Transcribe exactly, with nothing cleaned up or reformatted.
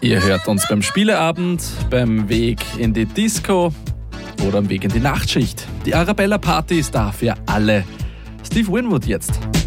Ihr hört uns beim Spieleabend, beim Weg in die Disco oder am Weg in die Nachtschicht. Die Arabella Party ist da für alle. Steve Winwood jetzt.